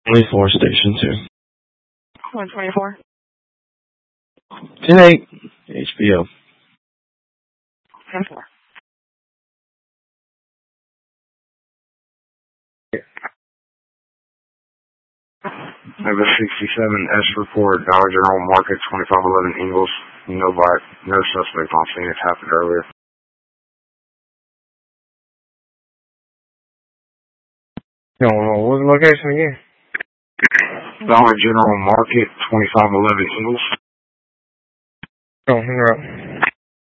24, Station 2. 124. 10-8, HBO. 10-4. Number 67, S report, Dollar General Market, 2511 Ingalls. No suspect on scene. It happened earlier. No, what was the location again? Dollar General Market, 2511 Ingalls. Oh, hang her up.